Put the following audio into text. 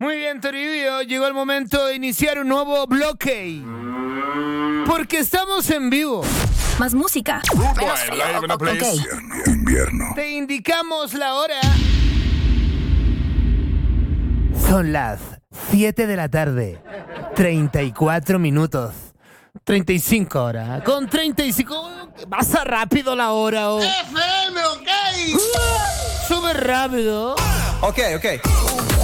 Muy bien, Toribio, llegó el momento de iniciar un nuevo bloque. Porque estamos en vivo. Más música. Menos frío. Ok. Invierno. Te indicamos la hora. Son las 7 de la tarde. 34 minutos. 35 horas. Con 35... Pasa rápido la hora, oh. FM, ok. Sube rápido. Ok.